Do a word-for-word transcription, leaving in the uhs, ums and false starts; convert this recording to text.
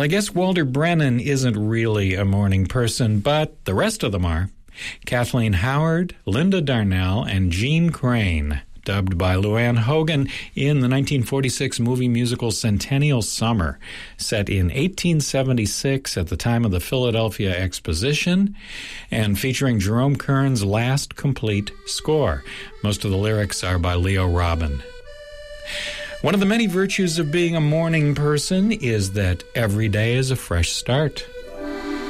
Well, I guess Walter Brennan isn't really a morning person, but the rest of them are. Kathleen Howard, Linda Darnell, and Jean Crane, dubbed by Luann Hogan in the nineteen forty-six movie musical Centennial Summer, set in eighteen seventy-six at the time of the Philadelphia Exposition, and featuring Jerome Kern's last complete score. Most of the lyrics are by Leo Robin. One of the many virtues of being a morning person is that every day is a fresh start.